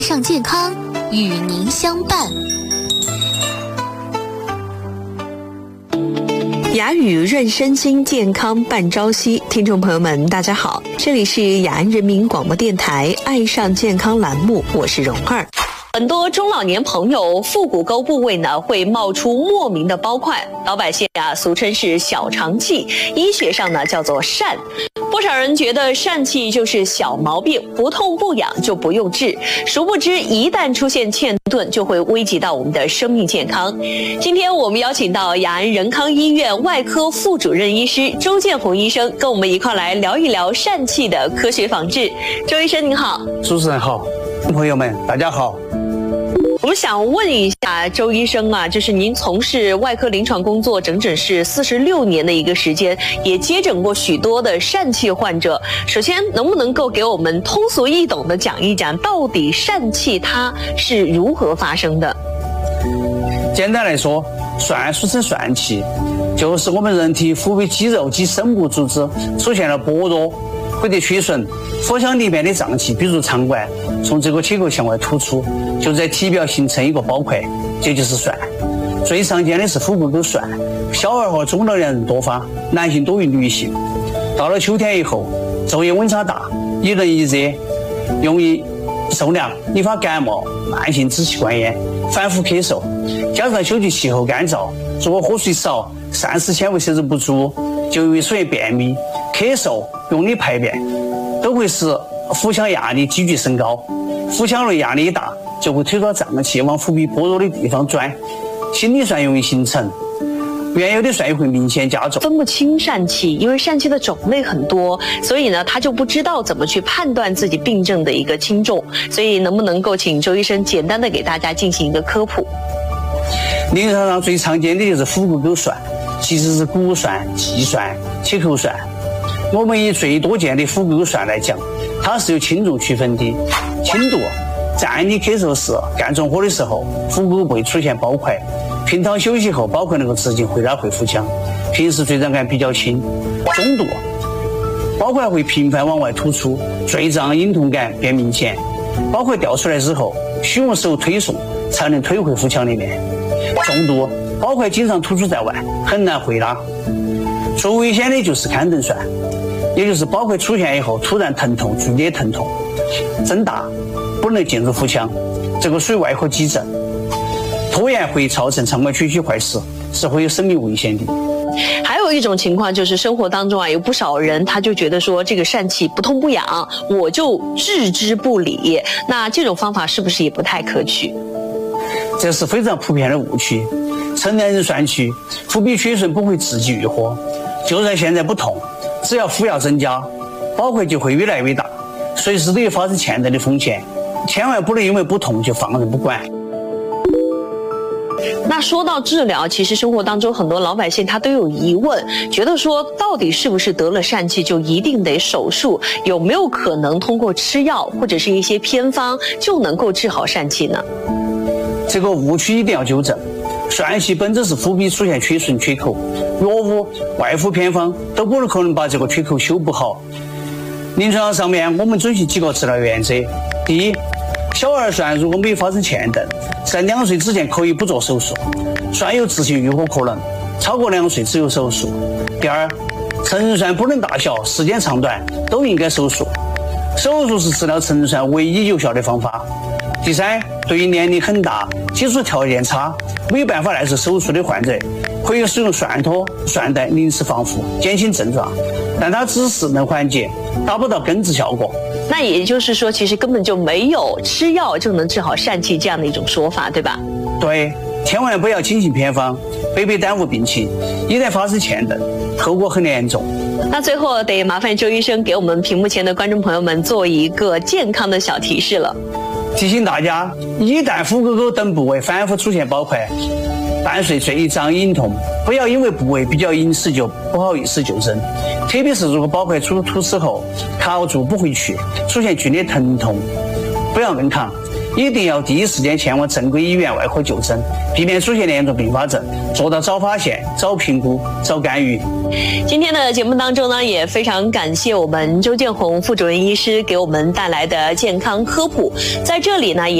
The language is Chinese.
上健康与您相伴。 雅语润身心，健康伴朝夕。听众朋友们，大家好，这里是雅安人民广播电台爱上健康栏目，我是蓉儿。很多中老年朋友腹股沟部位呢会冒出莫名的包块，老百姓俗称是小肠气，医学上呢叫做疝。不少人觉得疝气就是小毛病，不痛不痒就不用治，殊不知一旦出现欠顿，就会危及到我们的生命健康。今天我们邀请到雅安仁康医院外科副主任医师周建红医生，跟我们一块来聊一聊疝气的科学防治。周医生您好。 主持人好，朋友们大家好。 我们想问一下周医生就是您从事外科临床工作整整是46年的一个时间，也接诊过许多的疝气患者。首先，能不能够给我们通俗易懂的讲一讲，到底疝气它是如何发生的？ 简单来说，疝俗称疝气，就是我们人体腹部肌肉及深部组织出现了薄弱或者缺损，腹腔里面的脏器，比如肠管，从这个切口向外突出，就在体表形成一个包块，这就是疝。最常见的是腹股沟疝，小孩和中老年人多发，男性多于女性。到了秋天以后，昼夜温差大，一冷一热，容易受凉，引发感冒、慢性支气管炎、反复咳嗽，加上秋季气候干燥，如果喝水少、膳食纤维摄入不足，就容易出现便秘、咳嗽、用力排便，都会使腹腔压力急剧升高。腹腔内压力一大，就会推到脏器往腹壁薄弱的地方钻，心理疝容易形成，原有的疝也会明显加重。 分不清疝气，因为疝气的种类很多，所以呢，他就不知道怎么去判断自己病症的一个轻重。所以能不能够请周医生简单的给大家进行一个科普？ 临床上最常见的就是腹股沟疝，其实是骨疝、气疝、切口疝。我们以最多见的腹股沟疝来讲，它是有轻重区分的。轻度，在按你咳嗽时、干重火的时候，腹股会出现包块，平躺休息后，包括那个直径会拉回腹腔，平时坠胀感比较轻。中度，包块会频繁往外突出，坠胀隐痛感变明显，包块掉出来之后，需用手推送才能推回腹腔里面。重度，包块经常突出在外，很难回拉。最危险的就是康顿疝，也就是包块出现以后突然疼痛、剧烈疼痛、增大，不能进入腹腔，这个属于外科急症，拖延会造成肠管缺血坏死，是会有生命危险的。 还有一种情况就是生活当中有不少人他就觉得说这个疝气不痛不痒，我就置之不理，那这种方法是不是也不太可取？ 这是非常普遍的误区。成年人疝气，腹壁缺损不会自己愈合，就算现在不痛，只要服药增加，包块就会越来越大，随时都有发生欠顿的风险，千万不能因为不痛就放任不管。 那说到治疗，其实生活当中很多老百姓他都有疑问，觉得说到底是不是得了疝气就一定得手术，有没有可能通过吃药或者是一些偏方就能够治好疝气呢？ 这个误区一定要纠正。疝气本质是腹壁出现缺损缺口，药物、外敷偏方都不可能把这个缺口修补好。临床上面我们遵循几个治疗原则：第一，小儿疝如果没有发生欠顿，在2岁之前可以不做手术，疝有自行愈合可能，超过2岁只有手术。第二，成人疝不论大小、时间长短都应该手术，手术是治疗成人疝唯一有效的方法。第三，对于年龄很大、基础条件差、没办法耐受手术的患者，可以使用疝托、疝带临时防腐，减轻症状，但它只是能缓解，达不到根治效果。 那也就是说，其实根本就没有吃药就能治好疝气这样的一种说法，对吧？ 对，千万不要轻信偏方，白白耽误病情，一旦发生欠顿，后果很严重。 那最后得麻烦周医生给我们屏幕前的观众朋友们做一个健康的小提示了。 提醒大家，一旦腹股沟等部位反复出现包块，伴随坠胀隐痛，不要因为部位比较隐私就不好意思就诊，特别是如果包块突出后卡住不回去，出现剧烈疼痛，不要硬扛， 一定要第一时间前往正规医院外科就诊，避免出现严重并发症，做到早发现、早评估、早干预。 今天的节目当中呢，也非常感谢我们周建红副主任医师给我们带来的健康科普，在这里呢也